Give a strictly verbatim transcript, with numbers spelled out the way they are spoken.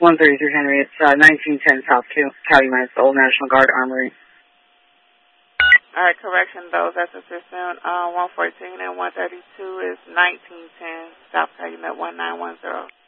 one thirty-three Henry. It's uh, nineteen ten South Calumet, the Old National Guard Armory. All right, correction, those that's assistant uh, one fourteen and one thirty-two is nineteen ten South Calumet one nine one zero.